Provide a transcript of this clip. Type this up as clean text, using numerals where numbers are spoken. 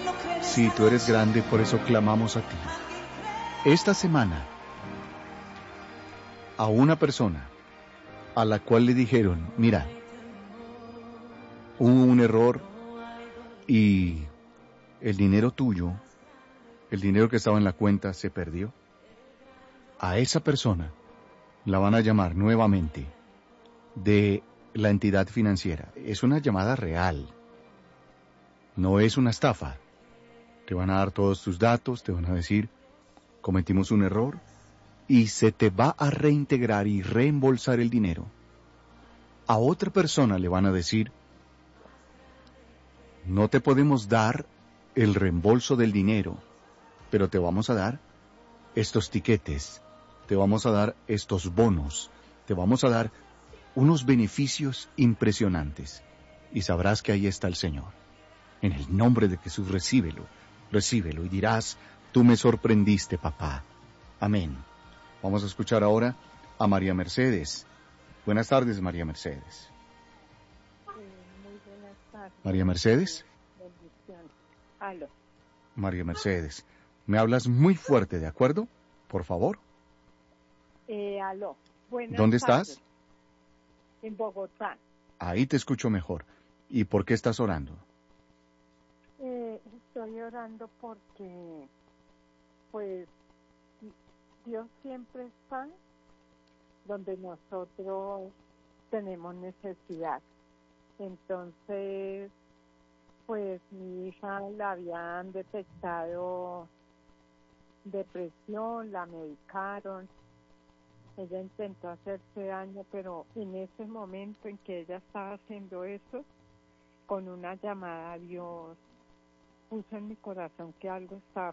Sí, tú eres grande, por eso clamamos a ti. Esta semana, a una persona a la cual le dijeron, mira, hubo un error y el dinero tuyo, el dinero que estaba en la cuenta se perdió. A esa persona la van a llamar nuevamente de la entidad financiera. Es una llamada real, no es una estafa. Te van a dar todos tus datos, te van a decir, cometimos un error, y se te va a reintegrar y reembolsar el dinero. A otra persona le van a decir, no te podemos dar el reembolso del dinero, pero te vamos a dar estos tiquetes, te vamos a dar estos bonos, te vamos a dar unos beneficios impresionantes, y sabrás que ahí está el Señor. En el nombre de Jesús, recíbelo, recíbelo, y dirás, tú me sorprendiste, papá. Amén. Vamos a escuchar ahora a María Mercedes. Buenas tardes, María Mercedes. Muy buenas tardes. María Mercedes. Bendiciones. Aló. María Mercedes, me hablas muy fuerte, ¿de acuerdo? Por favor. Aló. Buenas ¿Dónde tardes. estás? En Bogotá. Ahí te escucho mejor. ¿Y por qué estás orando? Estoy orando porque, pues, Dios siempre está donde nosotros tenemos necesidad. Entonces, pues mi hija la habían detectado depresión, la medicaron, ella intentó hacerse daño, pero en ese momento en que ella estaba haciendo eso, con una llamada a Dios, puso en mi corazón que algo estaba